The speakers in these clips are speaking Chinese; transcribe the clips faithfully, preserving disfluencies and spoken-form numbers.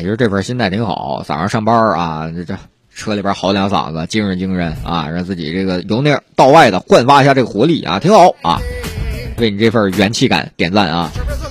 其实这份心态挺好，早上上班啊，这这车里边嚎两嗓子，精神精神啊，让自己这个由内到外的焕发一下这个活力啊，挺好啊。为你这份元气感点赞啊！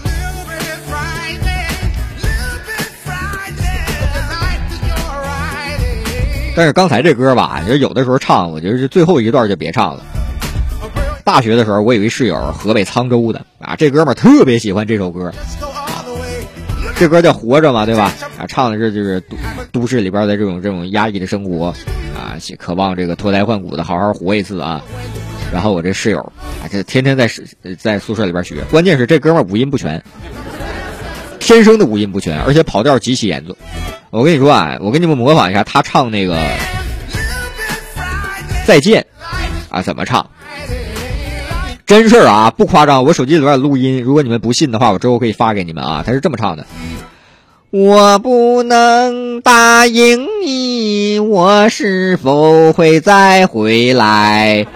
但是刚才这歌吧，就有的时候唱，我觉得是最后一段就别唱了。大学的时候，我有一室友，河北沧州的啊，这哥们儿特别喜欢这首歌，啊、这歌叫《活着》嘛，对吧？啊，唱的是就是都都市里边的这种这种压抑的生活啊，渴望这个脱胎换骨的好好活一次啊。然后我这室友啊，这天天在在宿舍里边学，关键是这哥们儿五音不全，天生的五音不全，而且跑调极其严重。我跟你说啊，我给你们模仿一下他唱那个再见啊，怎么唱？真事儿啊，不夸张，我手机里边有录音，如果你们不信的话，我之后可以发给你们啊。他是这么唱的：我不能答应你，我是否会再回来？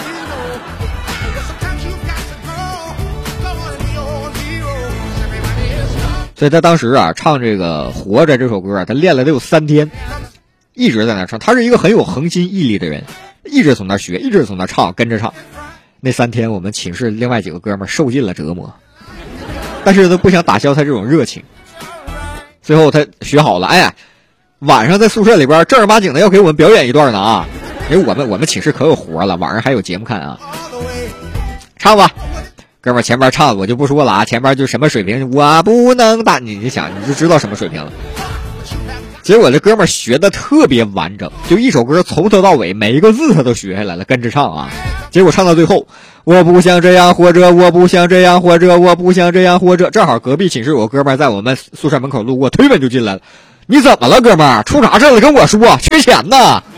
所以他当时啊唱这个《活着》这首歌啊，他练了得有三天，一直在那唱。他是一个很有恒心毅力的人，一直从那学，一直从那唱，跟着唱。那三天我们寝室另外几个哥们儿受尽了折磨，但是都不想打消他这种热情。最后他学好了，哎呀，晚上在宿舍里边正儿八经的要给我们表演一段呢啊！因为我们我们寝室可有活了，晚上还有节目看啊。唱吧。哥们儿前边唱我就不说了啊，前边就什么水平，我不能打，你就想你就知道什么水平了。结果这哥们儿学的特别完整，就一首歌从头到尾每一个字他都学下来了，跟着唱啊。结果唱到最后，我不想这样活着，我不想这样活着，我不想这样活着。正好隔壁寝室有个哥们儿在我们宿舍门口路过，推门就进来了。你怎么了，哥们儿？出啥事了？跟我说，缺钱呢。